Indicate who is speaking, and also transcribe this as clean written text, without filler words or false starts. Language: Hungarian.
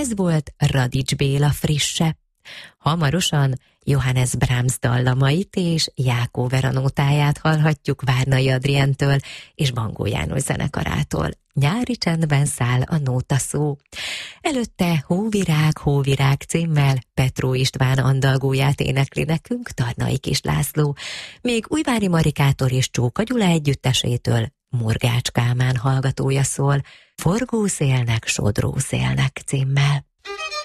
Speaker 1: Ez volt Radics Béla frisse. Hamarosan Johannes Brahms dallamait és Jákó Vera nótáját hallhatjuk Várnai Adrientől és Bangó János zenekarától. Nyári csendben száll a nótaszó. Előtte Hóvirág, Hóvirág címmel Petró István andalgóját énekli nekünk Tarnai Kis László, még Újvári Marikától és Csóka Gyula együttesétől Morgács Kálmán hallgatója szól Forgó szélnek, sodró szélnek címmel.